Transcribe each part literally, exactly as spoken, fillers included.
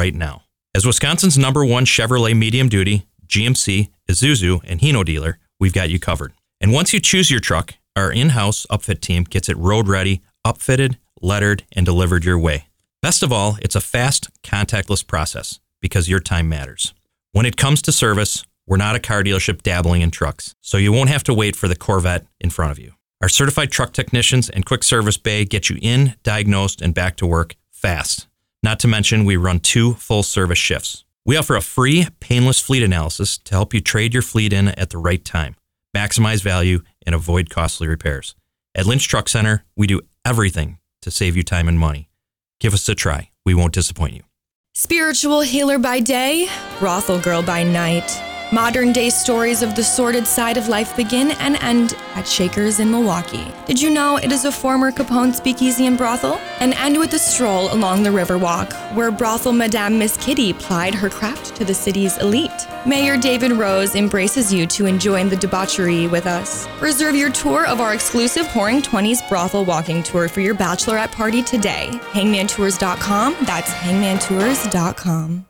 right now. As Wisconsin's number one Chevrolet medium duty, G M C, Isuzu, and Hino dealer, we've got you covered. And once you choose your truck, our in-house upfit team gets it road ready, upfitted, lettered, and delivered your way. Best of all, it's a fast, contactless process because your time matters. When it comes to service, we're not a car dealership dabbling in trucks, so you won't have to wait for the Corvette in front of you. Our certified truck technicians and quick service bay get you in, diagnosed, and back to work fast. Not to mention, we run two full service shifts. We offer a free, painless fleet analysis to help you trade your fleet in at the right time, maximize value, and avoid costly repairs. At Lynch Truck Center, we do everything to save you time and money. Give us a try. We won't disappoint you. Spiritual healer by day, brothel girl by night. Modern day stories of the sordid side of life begin and end at Shakers in Milwaukee. Did you know it is a former Capone speakeasy and brothel? And end with a stroll along the Riverwalk, where brothel Madame Miss Kitty plied her craft to the city's elite. Mayor David Rose embraces you to enjoy the debauchery with us. Reserve your tour of our exclusive Whoring twenties brothel walking tour for your bachelorette party today. hangman tours dot com, that's hangman tours dot com.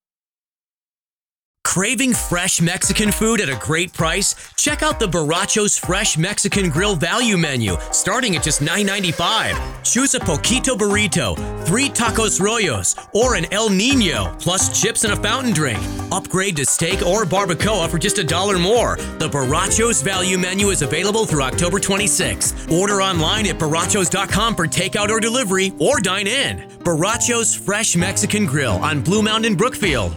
Craving fresh Mexican food at a great price? Check out the Borrachos Fresh Mexican Grill Value Menu, starting at just nine ninety-five. Choose a Poquito Burrito, three Tacos Rollos, or an El Nino, plus chips and a fountain drink. Upgrade to steak or barbacoa for just a dollar more. The Borrachos Value Menu is available through October twenty-sixth. Order online at borrachos dot com for takeout or delivery, or dine in. Borrachos Fresh Mexican Grill on Blue Mountain, Brookfield.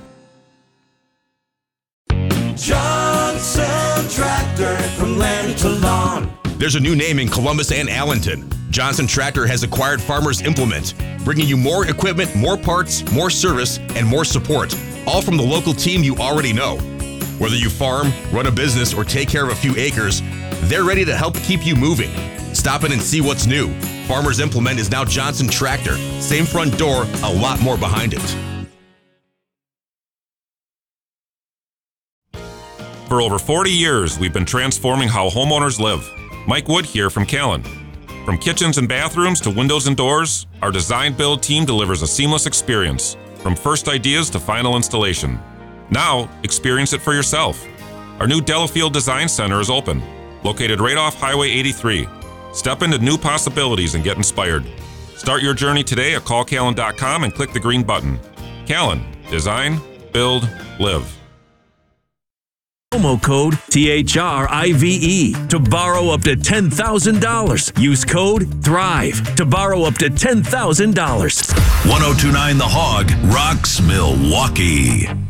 Johnson Tractor, from land to lawn. There's a new name in Columbus and Allenton. Johnson Tractor has acquired Farmers Implement, bringing you more equipment, more parts, more service, and more support, all from the local team you already know. Whether you farm, run a business, or take care of a few acres, they're ready to help keep you moving. Stop in and see what's new. Farmers Implement is now Johnson Tractor. Same front door, a lot more behind it. For over forty years, we've been transforming how homeowners live. Mike Wood here from Callan. From kitchens and bathrooms to windows and doors, our design build team delivers a seamless experience, from first ideas to final installation. Now, experience it for yourself. Our new Delafield Design Center is open, located right off Highway eighty-three. Step into new possibilities and get inspired. Start your journey today at call callan dot com and click the green button. Callan, design, build, live. Promo code T H R I V E to borrow up to ten thousand dollars. Use code THRIVE to borrow up to ten thousand dollars. ten twenty-nine The Hog rocks Milwaukee.